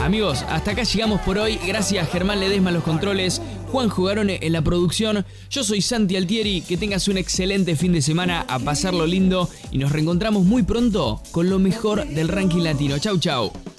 Amigos, hasta acá llegamos por hoy. Gracias Germán Ledesma en los controles, Juan Jugarone en la producción. Yo soy Santi Altieri, que tengas un excelente fin de semana, a pasarlo lindo y nos reencontramos muy pronto con lo mejor del ranking latino. Chau, chau.